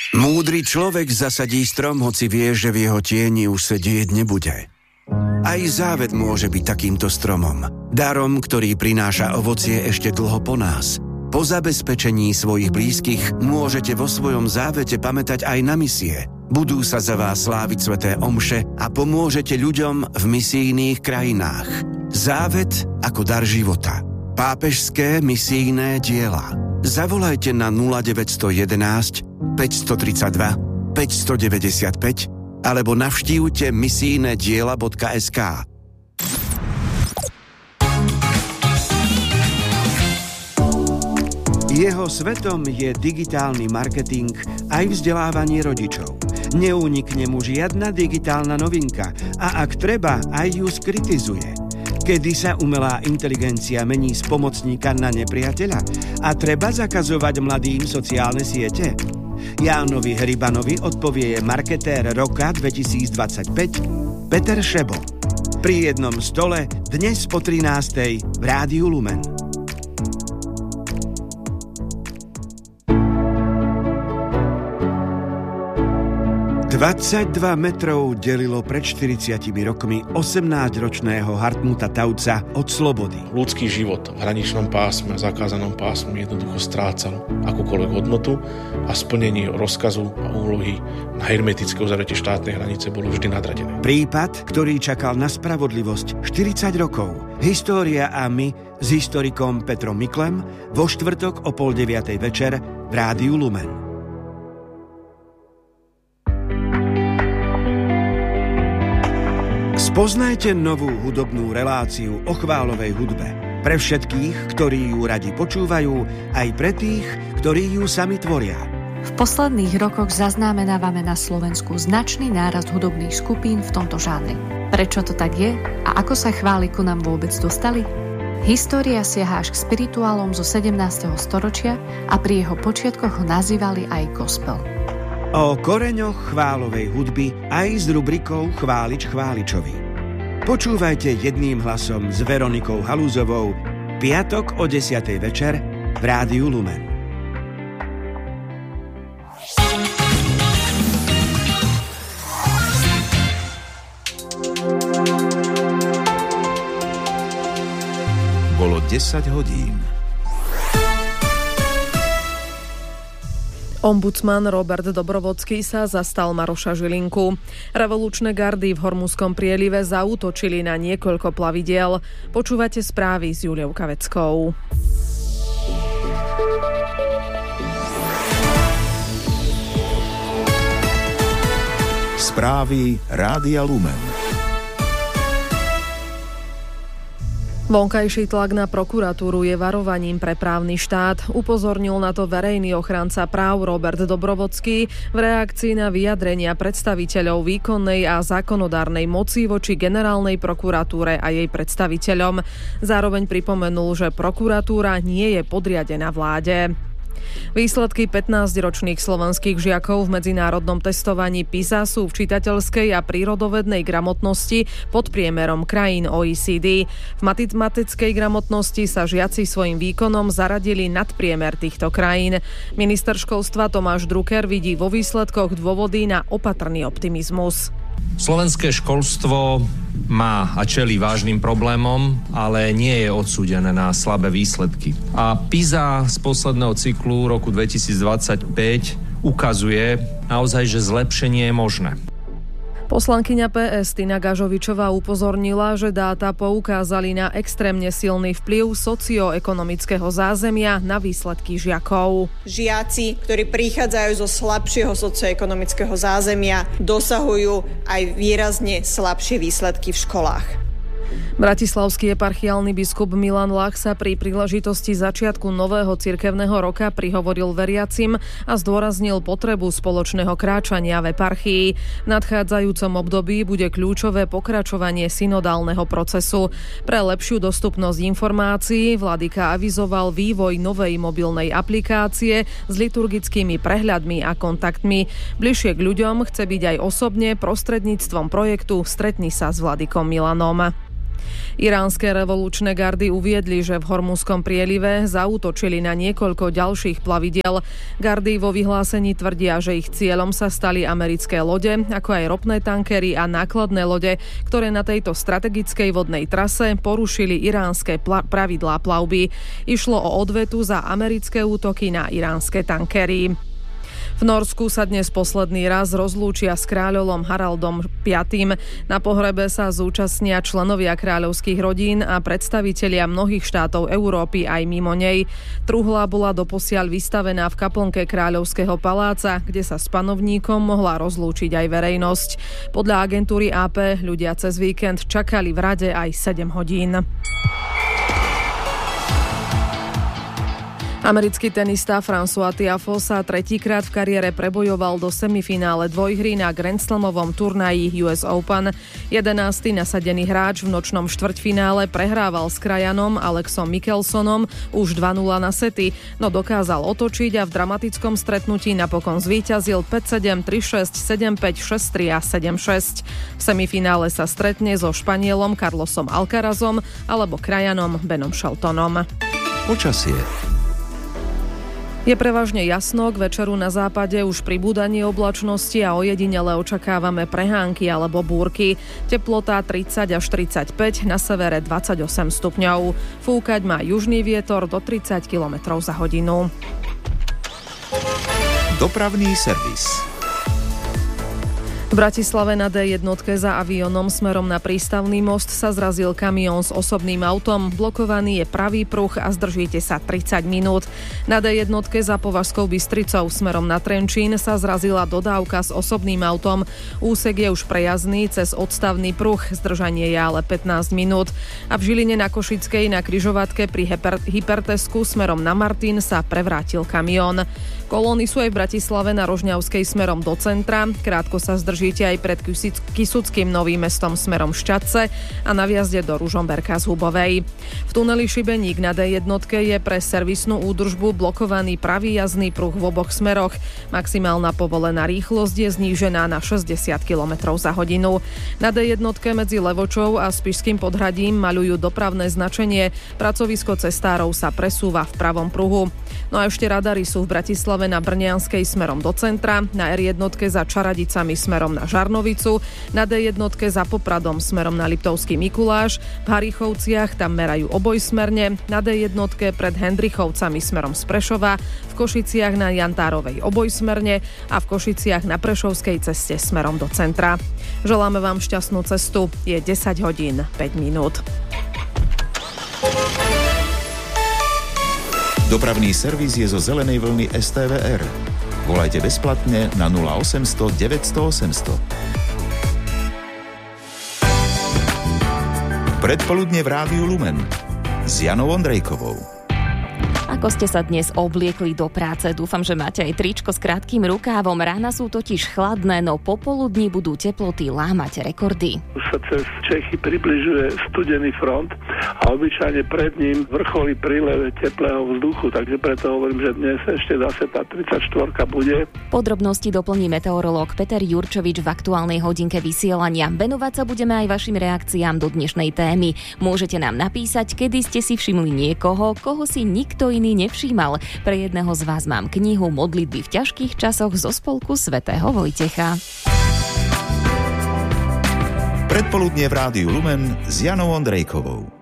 Múdry človek zasadí strom, hoci vie, že v jeho tieni už sedieť nebude. Aj závet môže byť takýmto stromom. Darom, ktorý prináša ovocie ešte dlho po nás. Po zabezpečení svojich blízkych môžete vo svojom závete pamätať aj na misie. Budú sa za vás sláviť sväté omše a pomôžete ľuďom v misijných krajinách. Závet ako dar života. Pápežské misijné diela. Zavolajte na 0911 532 595 alebo navštívte misijnediela.sk. Jeho svetom je digitálny marketing aj vzdelávanie rodičov. Neunikne mu žiadna digitálna novinka a ak treba, aj ju skritizuje. Kedy sa umelá inteligencia mení z pomocníka na nepriateľa a treba zakazovať mladým sociálne siete? Jánovi Hribanovi odpovie marketér roka 2025 Peter Šebo. Pri jednom stole dnes po 13:00 v Rádiu Lumen. ...22 metrov delilo pred 40 rokmi 18-ročného Hartmuta Tauca od slobody. Ľudský život v hraničnom pásme, zakázanom pásme jednoducho strácal akúkoľvek hodnotu a splnenie rozkazu a úlohy na hermetické uzavretie štátnej hranice bolo vždy nadradené. Prípad, ktorý čakal na spravodlivosť 40 rokov. História a my s historikom Petrom Miklem vo štvrtok o 8:30 večer v Rádiu Lumen. Spoznajte novú hudobnú reláciu o chválovej hudbe. Pre všetkých, ktorí ju radi počúvajú, aj pre tých, ktorí ju sami tvoria. V posledných rokoch zaznamenávame na Slovensku značný nárast hudobných skupín v tomto žánri. Prečo to tak je a ako sa chvály ku nám vôbec dostali? História siaha až k spirituálom zo 17. storočia a pri jeho počiatkoch ho nazývali aj gospel. O koreňoch chválovej hudby aj s rubrikou Chválič chváličovi. Počúvajte jedným hlasom s Veronikou Halúzovou piatok o 10:00 večer v Rádiu Lumen. Bolo 10 hodín. Ombudsman Robert Dobrovodský sa zastal Maroša Žilinku. Revolučné gardy v Hormuzskom prielive zaútočili na niekoľko plavidiel. Počúvate správy s Juliou Kaveckou. Správy Rádia Lumen. Vonkajší tlak na prokuratúru je varovaním pre právny štát. Upozornil na to verejný ochranca práv Robert Dobrovodský v reakcii na vyjadrenia predstaviteľov výkonnej a zákonodárnej moci voči generálnej prokuratúre a jej predstaviteľom. Zároveň pripomenul, že prokuratúra nie je podriadená vláde. Výsledky 15-ročných slovenských žiakov v medzinárodnom testovaní PISA sú v čitateľskej a prírodovednej gramotnosti pod priemerom krajín OECD. V matematickej gramotnosti sa žiaci svojim výkonom zaradili nad priemer týchto krajín. Minister školstva Tomáš Drucker vidí vo výsledkoch dôvody na opatrný optimizmus. Slovenské školstvo má a čelí vážnym problémom, ale nie je odsúdené na slabé výsledky. A PISA z posledného cyklu roku 2025 ukazuje naozaj, že zlepšenie je možné. Poslankyňa PS Tina Gažovičová upozornila, že dáta poukázali na extrémne silný vplyv socioekonomického zázemia na výsledky žiakov. Žiaci, ktorí prichádzajú zo slabšieho socioekonomického zázemia, dosahujú aj výrazne slabšie výsledky v školách. Bratislavský eparchiálny biskup Milan Lach sa pri príležitosti začiatku nového cirkevného roka prihovoril veriacim a zdôraznil potrebu spoločného kráčania v eparchii. V nadchádzajúcom období bude kľúčové pokračovanie synodálneho procesu. Pre lepšiu dostupnosť informácií vladyka avizoval vývoj novej mobilnej aplikácie s liturgickými prehľadmi a kontaktmi. Bližšie k ľuďom chce byť aj osobne prostredníctvom projektu Stretni sa s vladykom Milanom. Iránske revolučné gardy uviedli, že v Hormuzskom prielive zaútočili na niekoľko ďalších plavidiel. Gardy vo vyhlásení tvrdia, že ich cieľom sa stali americké lode, ako aj ropné tankery a nákladné lode, ktoré na tejto strategickej vodnej trase porušili iránske pravidlá plavby. Išlo o odvetu za americké útoky na iránske tankery. V Norsku sa dnes posledný raz rozlúčia s kráľom Haraldom V. Na pohrebe sa zúčastnia členovia kráľovských rodín a predstavitelia mnohých štátov Európy aj mimo nej. Truhla bola doposiaľ vystavená v kaplnke Kráľovského paláca, kde sa s panovníkom mohla rozlúčiť aj verejnosť. Podľa agentúry AP ľudia cez víkend čakali v rade aj 7 hodín. Americký tenista François Tiafoe sa tretíkrát v kariére prebojoval do semifinále dvojhry na Grand Slamovom turnaji US Open. 11. nasadený hráč v nočnom štvrťfinále prehrával s krajanom Alexom Mickelsonom už 2-0 na sety, no dokázal otočiť a v dramatickom stretnutí napokon zvíťazil 5-7, 3-6, 7-5, 6-3 a 7-6. V semifinále sa stretne so Španielom Carlosom Alcarazom alebo krajanom Benom Sheltonom. Počasie. Je prevažne jasno, k večeru na západe už pribúdanie oblačnosti a ojedinele očakávame prehánky alebo búrky. Teplota 30 až 35, na severe 28 stupňov. Fúkať má južný vietor do 30 km za hodinu. Dopravný servis. V Bratislave na D1 za Aviónom smerom na Prístavný most sa zrazil kamión s osobným autom. Blokovaný je pravý pruh a zdržíte sa 30 minút. Na D1 za Považskou Bystricou smerom na Trenčín sa zrazila dodávka s osobným autom. Úsek je už prejazdný cez odstavný pruh, zdržanie je ale 15 minút. A v Žiline na Košickej na križovatke pri Hypertesku smerom na Martin sa prevrátil kamión. Kolóny sú aj v Bratislave na Rožňavskej smerom do centra. Krátko sa zdržíte aj pred Kisuckým Novým Mestom smerom Šťadce a na vjazde do Ružomberka z Hubovej. V tuneli Šibeník na D1 je pre servisnú údržbu blokovaný pravý jazdný pruh v oboch smeroch. Maximálna povolená rýchlosť je znížená na 60 km za hodinu. Na D1 medzi Levočou a Spišským Podhradím maľujú dopravné značenie. Pracovisko cestárov sa presúva v pravom pruhu. No a ešte radary sú v Bratislave na Brnianskej smerom do centra, na R1 za Čaradicami smerom na Žarnovicu, na D1 za Popradom smerom na Liptovský Mikuláš, v Harichovciach tam merajú obojsmerne, na D1 pred Hendrichovcami smerom z Prešova, v Košiciach na Jantárovej obojsmerne a v Košiciach na Prešovskej ceste smerom do centra. Želáme vám šťastnú cestu. Je 10 hodín 5 minút. Dopravný servis je zo zelenej vlny STVR. Volajte bezplatne na 0800 900 800. Predpoludne v Rádiu Lumen s Janou Ondrejkovou. Ako ste sa dnes obliekli do práce? Dúfam, že máte aj tričko s krátkym rukávom. Rána sú totiž chladné, no popoludní budú teploty lámať rekordy. Sa cez Čechy približuje studený front a obyčajne pred ním vrcholí prílev teplého vzduchu, takže preto hovorím, že dnes ešte zase tá 34 bude. Podrobnosti doplní meteorológ Peter Jurčovič v aktuálnej hodinke vysielania. Venovať sa budeme aj vašim reakciám do dnešnej témy. Môžete nám napísať, kedy ste si všimli niekoho, koho si nikto iný nevšímal. Pre jedného z vás mám knihu Modlitby v ťažkých časoch zo spolku svätého Vojtecha. Predpoludnie v Rádiu Lumen s Janou Ondrejkovou.